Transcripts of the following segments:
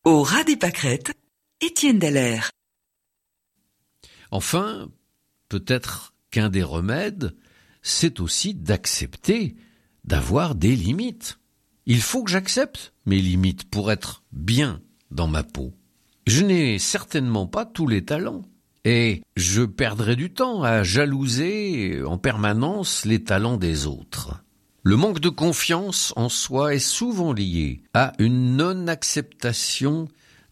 Au ras des pâquerettes, Étienne Dallaire. Enfin, peut-être qu'un des remèdes, c'est aussi d'accepter d'avoir des limites. Il faut que j'accepte mes limites pour être bien dans ma peau. Je n'ai certainement pas tous les talents et je perdrai du temps à jalouser en permanence les talents des autres. Le manque de confiance en soi est souvent lié à une non-acceptation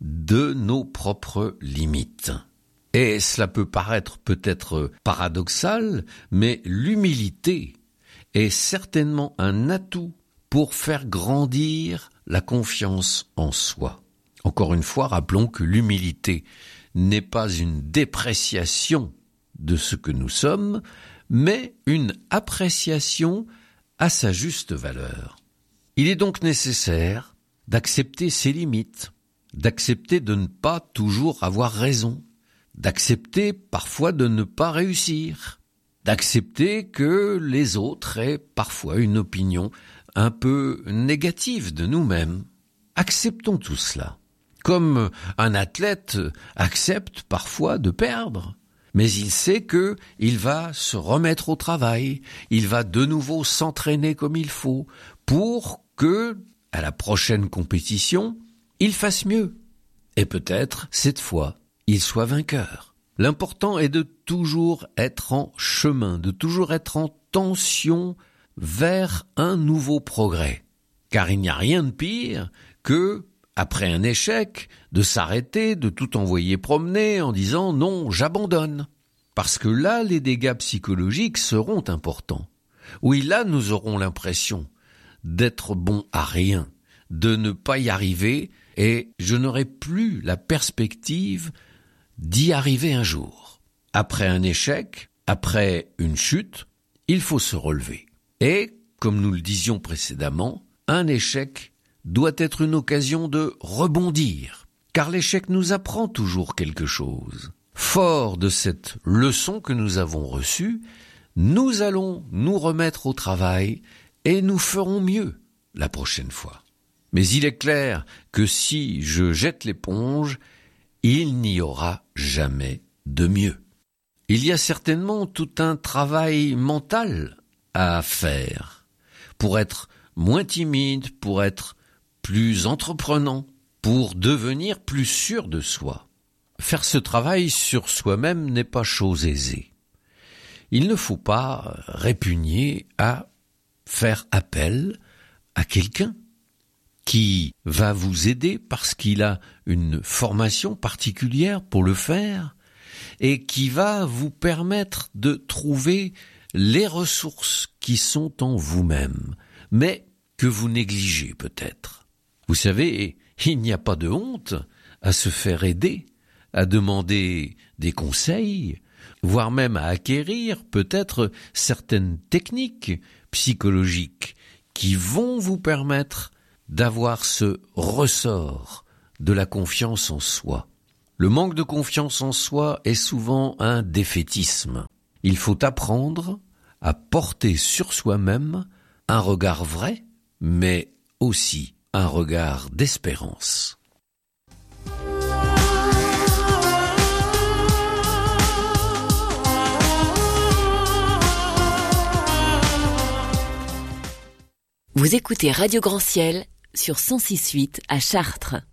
de nos propres limites. Et cela peut paraître peut-être paradoxal, mais l'humilité est certainement un atout pour faire grandir la confiance en soi. Encore une fois, rappelons que l'humilité n'est pas une dépréciation de ce que nous sommes, mais une appréciation à sa juste valeur. Il est donc nécessaire d'accepter ses limites, d'accepter de ne pas toujours avoir raison, d'accepter parfois de ne pas réussir, d'accepter que les autres aient parfois une opinion un peu négative de nous-mêmes. Acceptons tout cela. Comme un athlète accepte parfois de perdre, mais il sait que il va se remettre au travail, il va de nouveau s'entraîner comme il faut pour que, à la prochaine compétition, il fasse mieux. Et peut-être, cette fois, il soit vainqueur. L'important est de toujours être en chemin, de toujours être en tension vers un nouveau progrès. Car il n'y a rien de pire que, après un échec, de s'arrêter, de tout envoyer promener en disant « non, j'abandonne ». Parce que là, les dégâts psychologiques seront importants. Oui, là, nous aurons l'impression d'être bons à rien, de ne pas y arriver, et je n'aurai plus la perspective d'y arriver un jour. Après un échec, après une chute, il faut se relever. Et, comme nous le disions précédemment, un échec doit être une occasion de rebondir, car l'échec nous apprend toujours quelque chose. Fort de cette leçon que nous avons reçue, nous allons nous remettre au travail et nous ferons mieux la prochaine fois. Mais il est clair que si je jette l'éponge, il n'y aura jamais de mieux. Il y a certainement tout un travail mental à faire pour être moins timide, pour être plus entreprenant, pour devenir plus sûr de soi. Faire ce travail sur soi-même n'est pas chose aisée. Il ne faut pas répugner à faire appel à quelqu'un qui va vous aider parce qu'il a une formation particulière pour le faire et qui va vous permettre de trouver les ressources qui sont en vous-même, mais que vous négligez peut-être. Vous savez, il n'y a pas de honte à se faire aider, à demander des conseils, voire même à acquérir peut-être certaines techniques psychologiques qui vont vous permettre d'avoir ce ressort de la confiance en soi. Le manque de confiance en soi est souvent un défaitisme. Il faut apprendre à porter sur soi-même un regard vrai, mais aussi un regard d'espérance. Vous écoutez Radio Grand Ciel sur 106.8 à Chartres.